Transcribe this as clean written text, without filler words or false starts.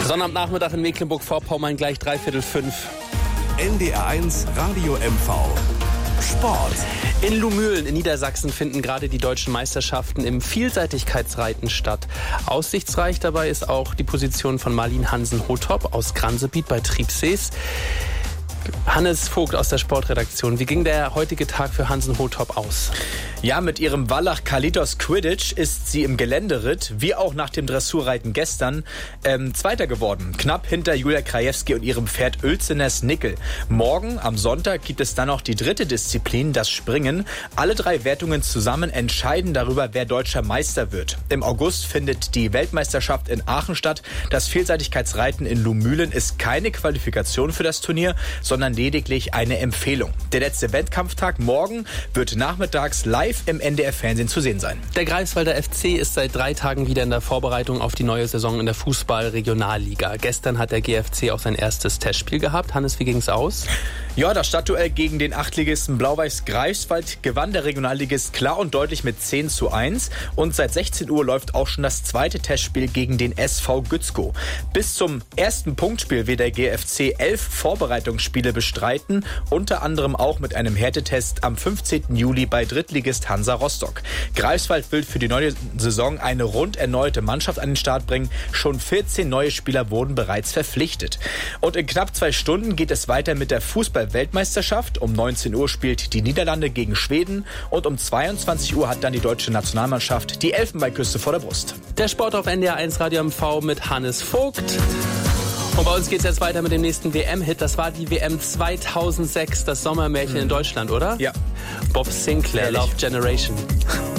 Sonnabendnachmittag in Mecklenburg-Vorpommern, gleich 4:45. NDR1 Radio MV. Sport. In Lumülen in Niedersachsen finden gerade die deutschen Meisterschaften im Vielseitigkeitsreiten statt. Aussichtsreich dabei ist auch die Position von Marlin Hansen-Hothop aus Gransebiet bei Triebsees. Hannes Vogt aus der Sportredaktion. Wie ging der heutige Tag für Hansen-Hothop aus? Ja, mit ihrem Wallach Kalitos Quidditch ist sie im Geländeritt, wie auch nach dem Dressurreiten gestern, Zweiter geworden. Knapp hinter Julia Krajewski und ihrem Pferd Uelzeners Nickel. Morgen, am Sonntag, gibt es dann noch die dritte Disziplin, das Springen. Alle 3 Wertungen zusammen entscheiden darüber, wer deutscher Meister wird. Im August findet die Weltmeisterschaft in Aachen statt. Das Vielseitigkeitsreiten in Lumülen ist keine Qualifikation für das Turnier, sondern lediglich eine Empfehlung. Der letzte Wettkampftag morgen wird nachmittags live im NDR-Fernsehen zu sehen sein. Der Greifswalder FC ist seit 3 Tagen wieder in der Vorbereitung auf die neue Saison in der Fußball-Regionalliga. Gestern hat der GFC auch sein erstes Testspiel gehabt. Hannes, wie ging's aus? Ja, das Stadtduell gegen den 8-Ligisten Blau-Weiß Greifswald gewann der Regionalligist klar und deutlich mit 10:1. Und seit 16 Uhr läuft auch schon das zweite Testspiel gegen den SV Gützkow. Bis zum ersten Punktspiel wird der GFC 11 Vorbereitungsspiele bestreiten, unter anderem auch mit einem Härtetest am 15. Juli bei Drittligist Hansa Rostock. Greifswald will für die neue Saison eine rund erneute Mannschaft an den Start bringen. Schon 14 neue Spieler wurden bereits verpflichtet. Und in knapp 2 Stunden geht es weiter mit der Fußball-Weltmeisterschaft. Um 19 Uhr spielt die Niederlande gegen Schweden und um 22 Uhr hat dann die deutsche Nationalmannschaft die Elfenbeinküste vor der Brust. Der Sport auf NDR1 Radio MV mit Hannes Vogt. Und bei uns geht es jetzt weiter mit dem nächsten WM-Hit. Das war die WM 2006, das Sommermärchen in Deutschland, oder? Ja. Bob Sinclair, Ehrlich? Love Generation.